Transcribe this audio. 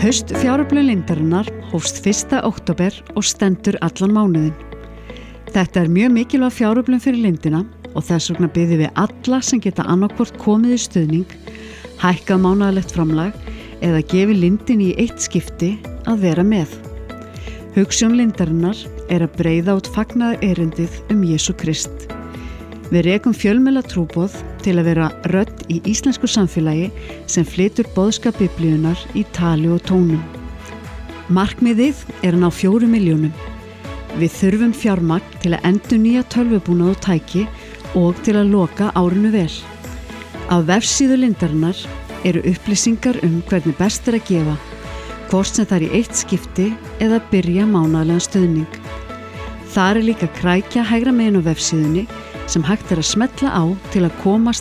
Haust fjáröflun Lindarinnar hófst 1. október og stendur allan mánuðinn. Þetta er mjög mikilvæg fjáröflun fyrir Lindina og þess vegna biðjum við alla sem geta annaðhvort komið í stuðning, hækkað mánaðarlegt framlag eða gefið Lindinni í eitt skipti að vera með. Hugsjón Lindarinnar er að breiða út fagnaðarerindið Jesú Krist. Við rekum fjölmiðla trúboð til að vera rödd í íslensku samfélagi sem flytur boðskap Biblíunnar í tali og tónum. Markmiðið er að ná 4 milljónum. Við þurfum fjármagn til að endurnýja tölvubúnað og tæki og til að loka árinu vel. Á vefsíðu Lindarinnar eru upplýsingar hvernig best er að gefa, hvort sem það er í eitt skipti eða byrja mánaðarlegan stuðning. Þar er líka krækja hægra megin á vefsíðunni sem hægt er að smella á til að komast